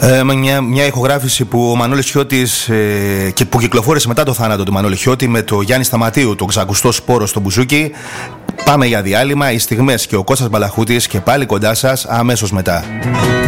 Μια ηχογράφηση που ο Μανώλης Χιώτης και που κυκλοφόρησε μετά το θάνατο του Μανώλη Χιώτη με το Γιάννη Σταματίου, το ξακουστό σπόρο στο μπουζούκι. Πάμε για διάλειμμα, οι στιγμές και ο Κώστας Μπαλαχούτης και πάλι κοντά σας αμέσως μετά.